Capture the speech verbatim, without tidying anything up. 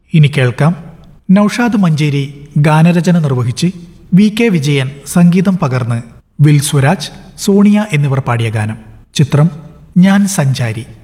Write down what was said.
ഇനി കേൾക്കാം നൌഷാദ് മഞ്ചേരി ഗാനരചന നിർവഹിച്ച് വി കെ വിജയൻ സംഗീതം പകർന്ന് വിൽ സ്വരാജ്, സോണിയ എന്നിവർ പാടിയ ഗാനം. ചിത്രം ഞാൻ സഞ്ചാരി.